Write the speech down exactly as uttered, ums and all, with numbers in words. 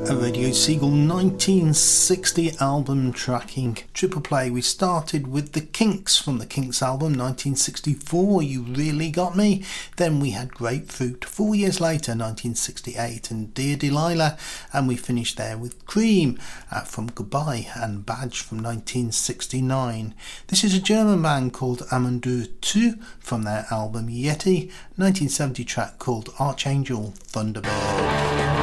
A Radio Seagull nineteen sixty album tracking triple play. We started with The Kinks from the Kinks album nineteen sixty-four, You Really Got Me. Then we had Grapefruit four years later, nineteen sixty-eight, and Dear Delilah. And we finished there with Cream uh, from Goodbye and Badge from nineteen sixty-nine. This is a German band called Amandur two from their album Yeti, nineteen seventy track called Archangel Thunderbird.